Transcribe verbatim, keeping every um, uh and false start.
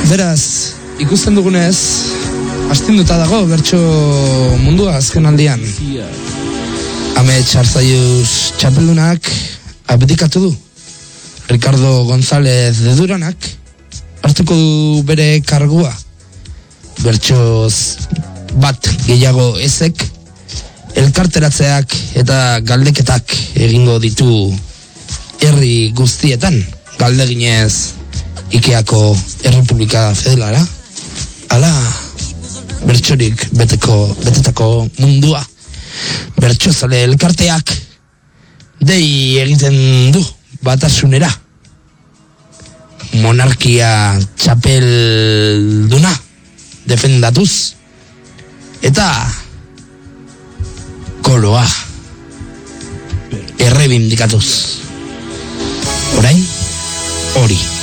Beraz, ikusten dugunez, astinduta dago bertso mundua azken aldian. Amets Arzaius txapeldunak abdikatu du. Ricardo González de Duranak hartuko du bere kargua. Bertsoz bat gehiago ezek elkarteratzeak eta galdeketak egingo ditu herri guztietan. Galdeginez Ikeako Errepublika Federala. Ala, bertsorik beteko, betetako mundua. Bertsozale elkarteak dei egiten du batasunera. Monarkia txapelduna defendatuz eta koloa errebindikatuz. Orain, hori.